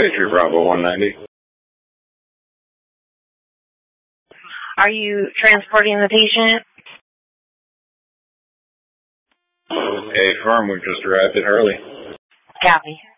Patriot Bravo 190. Are you transporting the patient? Affirm, we just arrived at Hurley. Copy.